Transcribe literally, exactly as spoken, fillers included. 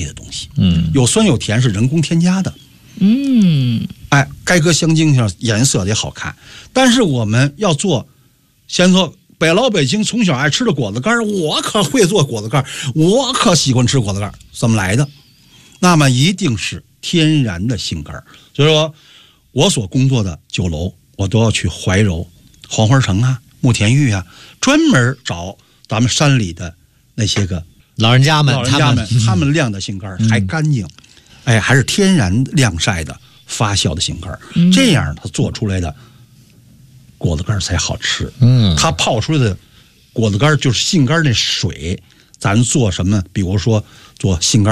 类的东西。 嗯， 有酸有甜是人工添加的。 嗯， 哎，该搁香精上，颜色得好看。但是我们要做，先说北老北京从小爱吃的果子干，我可会做果子干，我可喜欢吃果子干，怎么来的？那么一定是天然的杏干。所以说，我所工作的酒楼，我都要去怀柔、黄花城啊、慕田峪啊，专门找咱们山里的那些个老人家们， 老人家们，他们晾的杏干还干净。哎，还是天然晾晒的发酵的杏干，嗯、这样它做出来的果子干才好吃。 嗯， 它泡出来的果子干就是杏干那水，咱做什么？比如说做杏干。